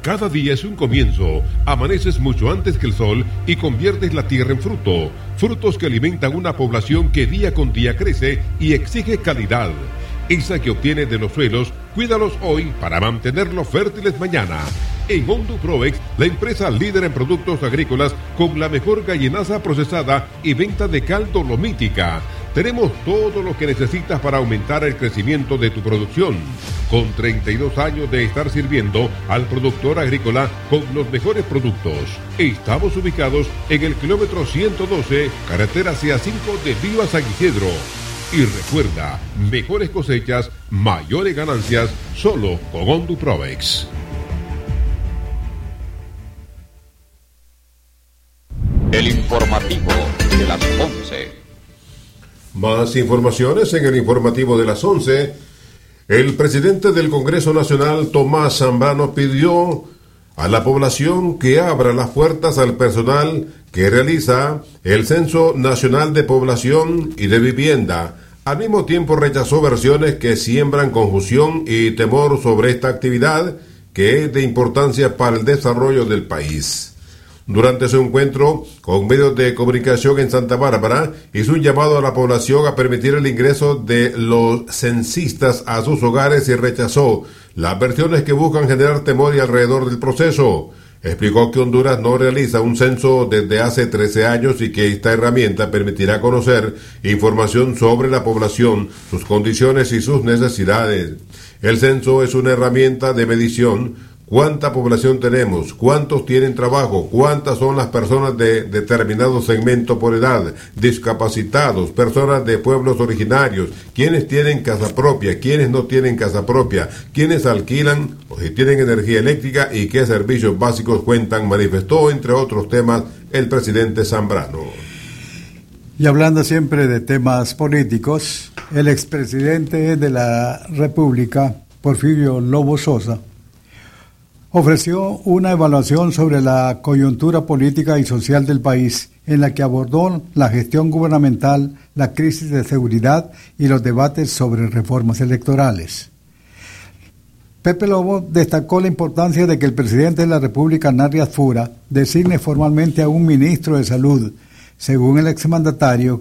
Cada día es un comienzo. Amaneces mucho antes que el sol y conviertes la tierra en fruto. Frutos que alimentan una población que día con día crece y exige calidad. Esa que obtienes de los suelos, cuídalos hoy para mantenerlos fértiles mañana. En Honduproex, la empresa líder en productos agrícolas con la mejor gallinaza procesada y venta de cal dolomítica. Tenemos todo lo que necesitas para aumentar el crecimiento de tu producción. Con 32 años de estar sirviendo al productor agrícola con los mejores productos. Estamos ubicados en el kilómetro 112, carretera CA5 de Viva San Isidro. Y recuerda, mejores cosechas, mayores ganancias, solo con Honduproex. El informativo de las 11. Más informaciones en el informativo de las 11. El presidente del Congreso Nacional, Tomás Zambrano, pidió a la población que abra las puertas al personal que realiza el Censo Nacional de Población y de Vivienda. Al mismo tiempo rechazó versiones que siembran confusión y temor sobre esta actividad que es de importancia para el desarrollo del país. Durante su encuentro con medios de comunicación en Santa Bárbara, hizo un llamado a la población a permitir el ingreso de los censistas a sus hogares y rechazó las versiones que buscan generar temor y alrededor del proceso. Explicó que Honduras no realiza un censo desde hace 13 años y que esta herramienta permitirá conocer información sobre la población, sus condiciones y sus necesidades. El censo es una herramienta de medición. ¿Cuánta población tenemos? ¿Cuántos tienen trabajo? ¿Cuántas son las personas de determinado segmento por edad? Discapacitados, personas de pueblos originarios, ¿quiénes tienen casa propia? ¿Quiénes no tienen casa propia? ¿Quiénes alquilan o si tienen energía eléctrica y qué servicios básicos cuentan? Manifestó, entre otros temas, el presidente Zambrano. Y hablando siempre de temas políticos, el expresidente de la República, Porfirio Lobo Sosa, ofreció una evaluación sobre la coyuntura política y social del país, en la que abordó la gestión gubernamental, la crisis de seguridad y los debates sobre reformas electorales. Pepe Lobo destacó la importancia de que el presidente de la República, Narri Fura, designe formalmente a un ministro de Salud. Según el exmandatario,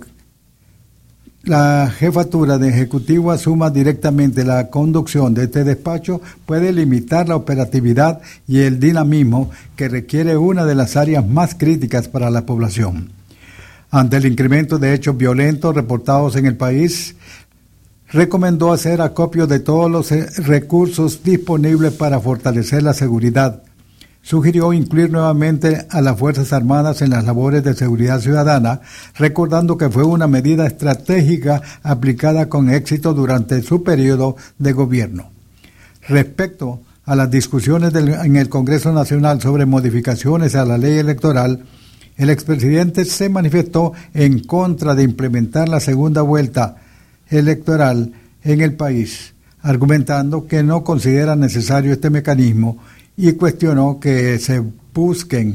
la jefatura de Ejecutivo asuma directamente la conducción de este despacho puede limitar la operatividad y el dinamismo que requiere una de las áreas más críticas para la población. Ante el incremento de hechos violentos reportados en el país, recomendó hacer acopio de todos los recursos disponibles para fortalecer la seguridad. Sugirió incluir nuevamente a las Fuerzas Armadas en las labores de seguridad ciudadana, recordando que fue una medida estratégica aplicada con éxito durante su periodo de gobierno. Respecto a las discusiones en el Congreso Nacional sobre modificaciones a la ley electoral, el expresidente se manifestó en contra de implementar la segunda vuelta electoral en el país, argumentando que no considera necesario este mecanismo y cuestionó que se busquen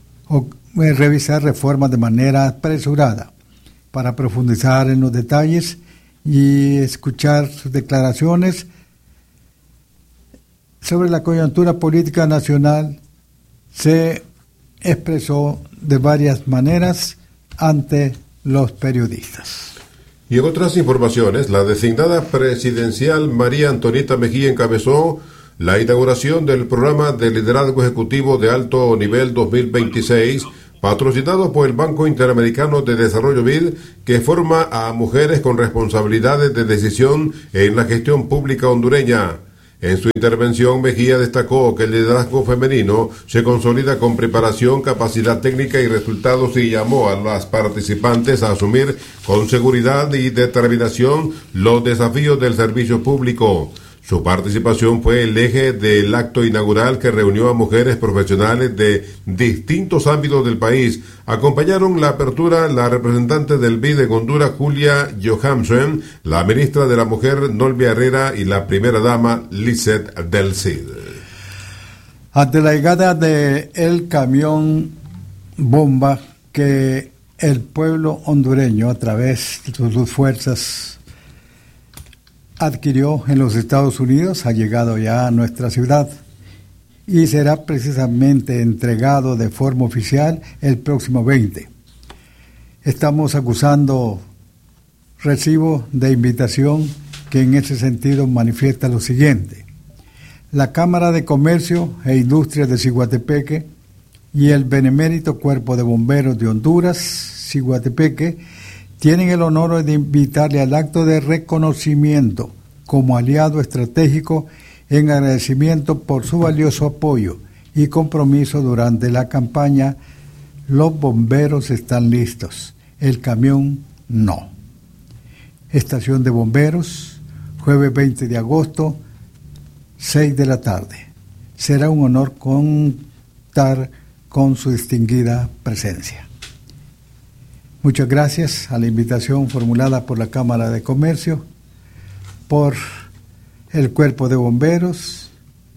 revisar reformas de manera apresurada. Para profundizar en los detalles y escuchar sus declaraciones sobre la coyuntura política nacional, se expresó de varias maneras ante los periodistas. Y en otras informaciones, la designada presidencial María Antonieta Mejía encabezó la inauguración del programa de liderazgo ejecutivo de alto nivel 2026, patrocinado por el Banco Interamericano de Desarrollo BID, que forma a mujeres con responsabilidades de decisión en la gestión pública hondureña. En su intervención, Mejía destacó que el liderazgo femenino se consolida con preparación, capacidad técnica y resultados y llamó a las participantes a asumir con seguridad y determinación los desafíos del servicio público. Su participación fue el eje del acto inaugural que reunió a mujeres profesionales de distintos ámbitos del país. Acompañaron la apertura la representante del BID en Honduras, Julia Johansen, la ministra de la Mujer, Nolvia Herrera, y la primera dama, Lizeth del Cid. Ante la llegada de el camión bomba que el pueblo hondureño, a través de sus fuerzas, adquirió en los Estados Unidos, ha llegado ya a nuestra ciudad y será precisamente entregado de forma oficial el próximo 20. Estamos acusando recibo de invitación que en ese sentido manifiesta lo siguiente. La Cámara de Comercio e Industria de Ciguatepeque y el Benemérito Cuerpo de Bomberos de Honduras, Ciguatepeque, tienen el honor de invitarle al acto de reconocimiento como aliado estratégico en agradecimiento por su valioso apoyo y compromiso durante la campaña Los bomberos están listos, el camión no. Estación de Bomberos, jueves 20 de agosto, 6 de la tarde. Será un honor contar con su distinguida presencia. Muchas gracias a la invitación formulada por la Cámara de Comercio, por el Cuerpo de Bomberos,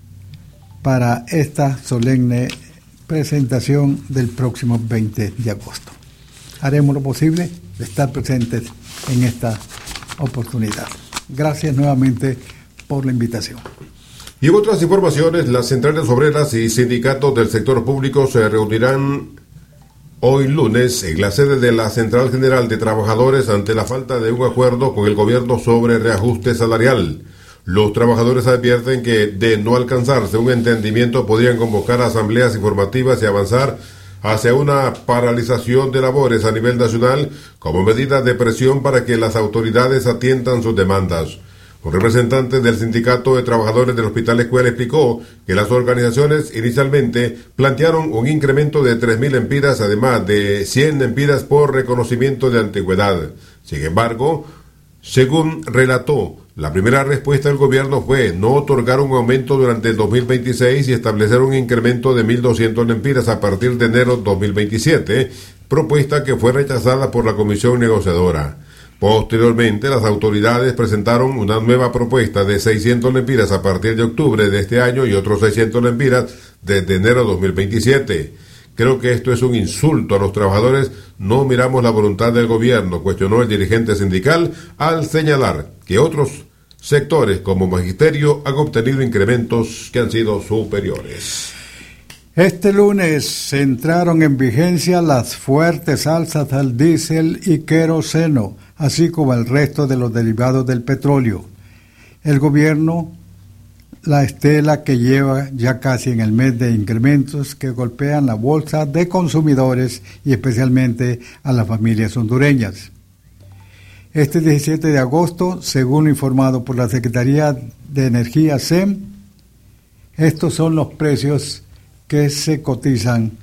para esta solemne presentación del próximo 20 de agosto. Haremos lo posible de estar presentes en esta oportunidad. Gracias nuevamente por la invitación. Y en otras informaciones, las centrales obreras y sindicatos del sector público se reunirán hoy lunes en la sede de la Central General de Trabajadores ante la falta de un acuerdo con el gobierno sobre reajuste salarial. Los trabajadores advierten que, de no alcanzarse un entendimiento, podrían convocar asambleas informativas y avanzar hacia una paralización de labores a nivel nacional como medida de presión para que las autoridades atiendan sus demandas. Un representante del Sindicato de Trabajadores del Hospital Escuela explicó que las organizaciones inicialmente plantearon un incremento de 3.000 lempiras, además de 100 lempiras por reconocimiento de antigüedad. Sin embargo, según relató, la primera respuesta del gobierno fue no otorgar un aumento durante el 2026 y establecer un incremento de 1.200 lempiras a partir de enero 2027, propuesta que fue rechazada por la comisión negociadora. Posteriormente, las autoridades presentaron una nueva propuesta de 600 lempiras a partir de octubre de este año y otros 600 lempiras desde enero 2027. Creo que esto es un insulto a los trabajadores. No miramos la voluntad del gobierno, cuestionó el dirigente sindical al señalar que otros sectores como magisterio han obtenido incrementos que han sido superiores. Este lunes entraron en vigencia las fuertes alzas al diésel y queroseno, así como el resto de los derivados del petróleo. El gobierno, la estela que lleva ya casi en el mes de incrementos que golpean la bolsa de consumidores y especialmente a las familias hondureñas. Este 17 de agosto, según informado por la Secretaría de Energía SEM, estos son los precios que se cotizan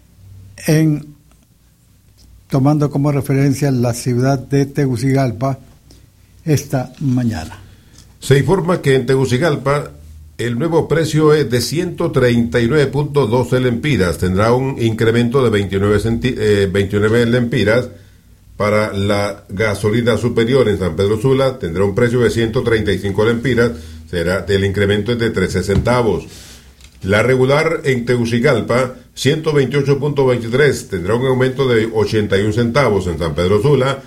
tomando como referencia la ciudad de Tegucigalpa esta mañana. Se informa que en Tegucigalpa el nuevo precio es de 139.12 lempiras. Tendrá un incremento de 29 lempiras. Para la gasolina superior en San Pedro Sula tendrá un precio de 135 lempiras. El incremento es de 13 centavos. La regular en Tegucigalpa, 128.23, tendrá un aumento de 81 centavos. En San Pedro Sula,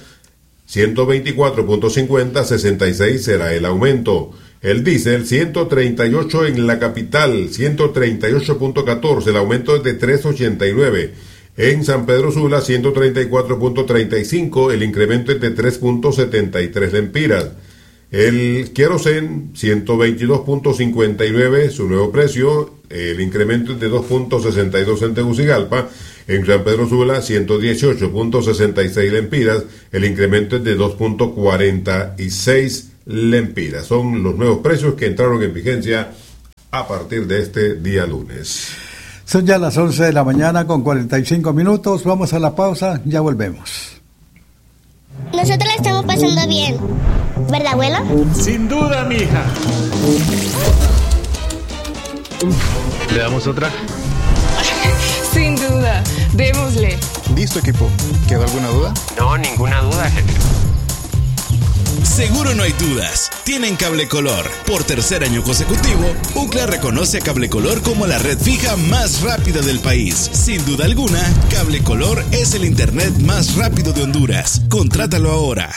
124.50, 66 será el aumento. El diésel, 138 en la capital, 138.14, el aumento es de 3.89. En San Pedro Sula, 134.35, el incremento es de 3.73 lempiras. El querosén, 122.59, su nuevo precio, el incremento es de 2.62 en Tegucigalpa. En San Pedro Sula, 118.66 lempiras, el incremento es de 2.46 lempiras. Son los nuevos precios que entraron en vigencia a partir de este día lunes. Son ya las 11 de la mañana con 45 minutos. Vamos a la pausa, ya volvemos. Nosotros la estamos pasando bien, ¿verdad, abuelo? Sin duda, mija. ¿Le damos otra? Sin duda, démosle. Listo, equipo. ¿Quedó alguna duda? No, ninguna duda, jefe. Seguro no hay dudas. Tienen Cable Color. Por tercer año consecutivo, UCLA reconoce a Cable Color como la red fija más rápida del país. Sin duda alguna, Cable Color es el internet más rápido de Honduras. Contrátalo ahora.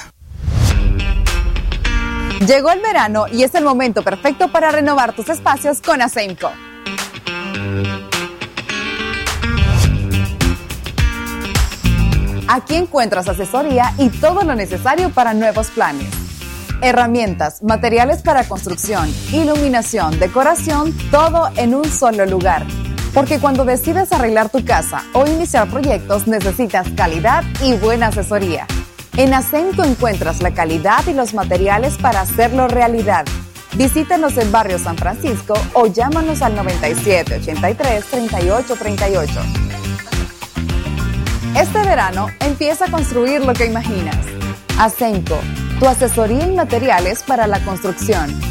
Llegó el verano y es el momento perfecto para renovar tus espacios con Aseimco. Aquí encuentras asesoría y todo lo necesario para nuevos planes. Herramientas, materiales para construcción, iluminación, decoración, todo en un solo lugar. Porque cuando decides arreglar tu casa o iniciar proyectos necesitas calidad y buena asesoría. En Asenco encuentras la calidad y los materiales para hacerlo realidad. Visítanos en Barrio San Francisco o llámanos al 9783-3838. Este verano empieza a construir lo que imaginas. Asenco, tu asesoría en materiales para la construcción.